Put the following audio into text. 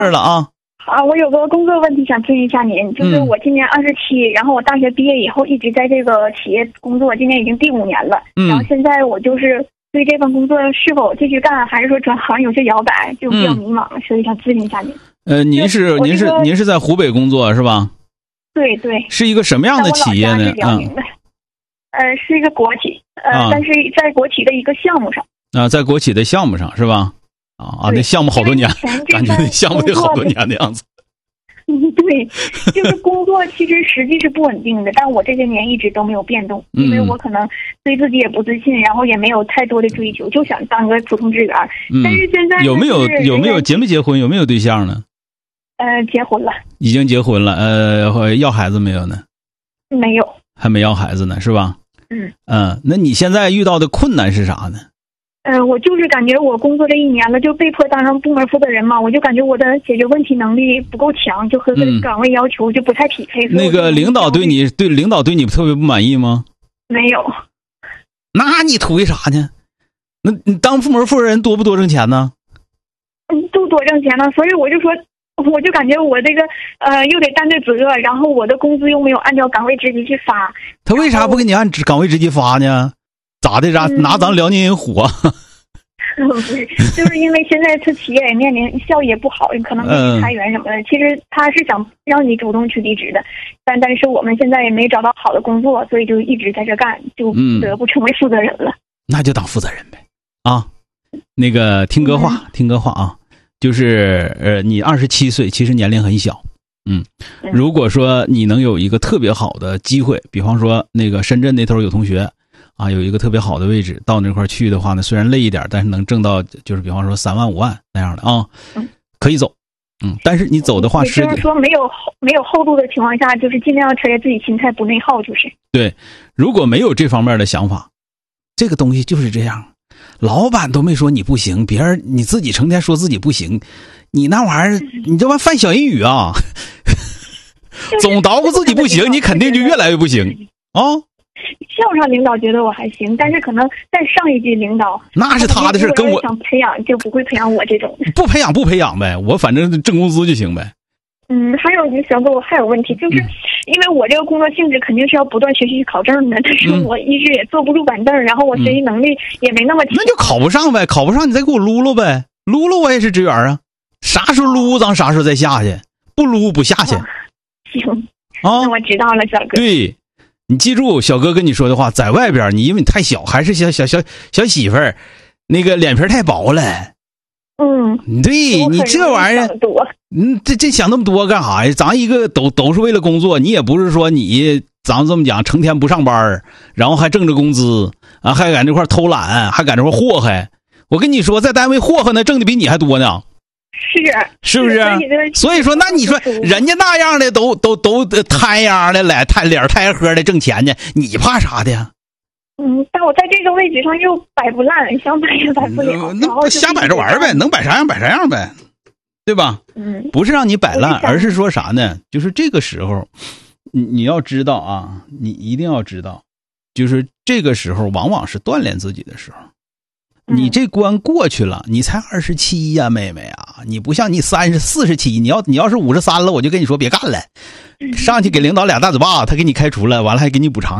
了啊。 好，我有个工作问题想咨询一下您，就是我今年27，然后我大学毕业以后一直在这个企业工作，今年已经第5年了。然后现在我就是对这份工作是否继续干，还是说转行有些摇摆，就比较迷茫，所以想咨询一下您。您是在湖北工作是吧？ 对对。 是一个什么样的企业呢？ 是一个国企，但是在国企的一个项目上。 在国企的项目上是吧？那项目好多年，感觉那项目得好多年的样子。 对，就是工作其实实际是不稳定的，但我这些年一直都没有变动，因为我可能对自己也不自信，然后也没有太多的追求，就想当个普通职员。但是现在有没有结没结婚？有没有对象呢？ 结婚了。已经结婚了。要孩子没有呢？ 没有。 还没要孩子呢，是吧？那你现在遇到的困难是啥呢？ 我就是感觉我工作这1年了，就被迫当上部门负责人嘛，我就感觉我的解决问题能力不够强，就和岗位要求就不太匹配。 那个领导对你特别不满意吗？ 没有。 那你图啥呢？那你当部门负责人多不多挣钱呢？ 都多挣钱呢，所以我就说，我就感觉我这个又得担着责任，然后我的工资又没有按照岗位职级去发。 他为啥不给你按岗位职级发呢？咋的？拿咱辽宁人火？ 不是，就是因为现在他企业也面临效益也不好，可能裁员什么的。其实他是想让你主动去离职的，但是我们现在也没找到好的工作，所以就一直在这干，就不得不成为负责人了。 那就当负责人呗。那个听歌话啊，就是你27岁，其实年龄很小。如果说你能有一个特别好的机会，比方说那个深圳那头有同学。有一个特别好的位置，到那块去的话呢，虽然累一点，但是能挣到，就是比方说3万5万那样的可以走。但是你走的话是，就是说没有厚度的情况下，就是尽量调节自己心态，不内耗，就是。对， 如果没有这方面的想法，这个东西就是这样，老板都没说你不行，别人你自己成天说自己不行，你那玩意儿，你这玩意犯小人语啊！总捣鼓自己不行，你肯定就越来越不行校上领导觉得我还行，但是可能在上一级领导那是他的事，跟我想培养就不会培养我这种。 不培养呗，我反正挣工资就行呗。 还有你小哥，我还有问题，就是因为我这个工作性质肯定是要不断学习考证的，但是我一直也坐不住板凳，然后我学习能力也没那么强。 那就考不上呗，考不上你再给我撸撸呗，撸撸我也是职员啊，啥时候撸咱啥时候再下去，不撸不下去。 行那我知道了，小哥。 对。你记住小哥跟你说的话，在外边你因为你太小，还是小媳妇儿，那个脸皮太薄了。对，你这玩意儿，这想那么多干啥呀？咱一个都是为了工作，你也不是说咱这么讲，成天不上班，然后还挣着工资还在这块偷懒，还在这块祸害。我跟你说，在单位祸害呢，挣的比你还多呢。是不是？所以说，那你说人家那样的都摊样的来，脸太喝的挣钱呢，你怕啥的呀？ 但我在这个位置上又摆不烂，想摆也摆不了。 那瞎摆着玩呗，能摆啥样摆啥样呗，对吧？不是让你摆烂，而是说啥呢？就是这个时候，你要知道你一定要知道，就是这个时候往往是锻炼自己的时候。你这关过去了，你才27呀，妹妹啊！你不像你30、47，你要是53了，我就跟你说别干了，上去给领导2大嘴巴，他给你开除了，完了还给你补偿。